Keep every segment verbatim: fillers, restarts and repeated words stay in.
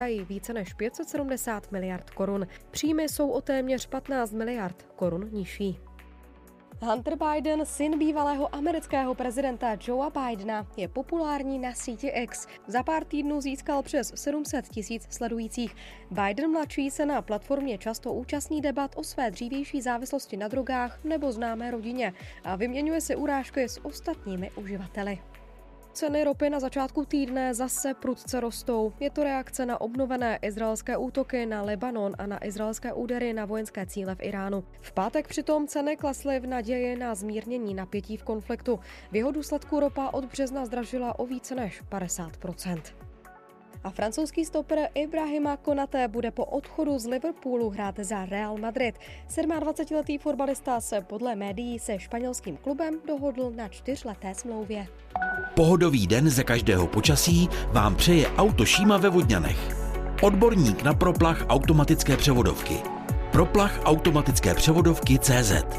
více než pět set sedmdesát miliard korun. Příjmy jsou o téměř patnáct miliard korun nižší. Hunter Biden, syn bývalého amerického prezidenta Joea Bidena, je populární na síti X. Za pár týdnů získal přes sedm set tisíc sledujících. Biden mladší se na platformě často účastní debat o své dřívější závislosti na drogách nebo známé rodině a vyměňuje si urážky s ostatními uživateli. Ceny ropy na začátku týdne zase prudce rostou. Je to reakce na obnovené izraelské útoky na Libanon a na izraelské údery na vojenské cíle v Iránu. V pátek přitom ceny klesly v naději na zmírnění napětí v konfliktu. V jeho důsledku ropa od března zdražila o více než padesát procent. A francouzský stoper Ibrahima Konaté bude po odchodu z Liverpoolu hrát za Real Madrid. dvacetisedmiletý fotbalista se podle médií se španělským klubem dohodl na čtyřleté smlouvě. Pohodový den ze každého počasí vám přeje Auto Šíma ve Vodňanech. Odborník na proplach automatické převodovky. Proplach automatické převodovky tečka cé zet.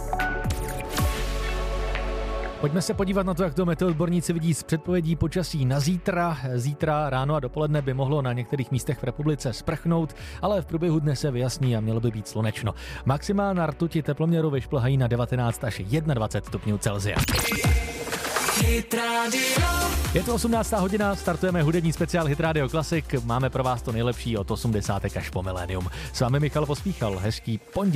Pojďme se podívat na to, jak to meteoodborníci vidí z předpovědí počasí na zítra. Zítra ráno a dopoledne by mohlo na některých místech v republice sprchnout, ale v průběhu dne se vyjasní a mělo by být slunečno. Maxima na rtuti teploměru vyšplhají na devatenáct až dvacet jedna stupňů Celsia. Je to osmnáctá hodina, startujeme hudební speciál Hit Radio Classic. Máme pro vás to nejlepší od osmdesátek až po milénium. S vámi Michal Pospíchal, hezký pondělí.